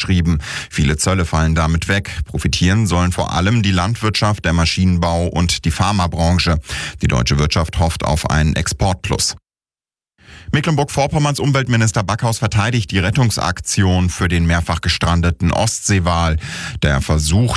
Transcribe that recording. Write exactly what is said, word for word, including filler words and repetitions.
geschrieben. Viele Zölle fallen damit weg. Profitieren sollen vor allem die Landwirtschaft, der Maschinenbau und die Pharmabranche. Die deutsche Wirtschaft hofft auf einen Exportplus. Mecklenburg-Vorpommerns Umweltminister Backhaus verteidigt die Rettungsaktion für den mehrfach gestrandeten Ostseewal. Der Versuch